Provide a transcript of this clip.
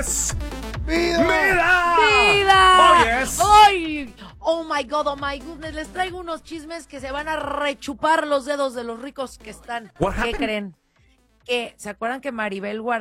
es... ¡Vida! ¡Vida! ¡Oh, yes! ¡Ay! Oh my God, oh my goodness. Les traigo unos chismes que se van a rechupar los dedos de los ricos que están. What ¿Qué happened? creen? Que, ¿se acuerdan que Maribel Guardia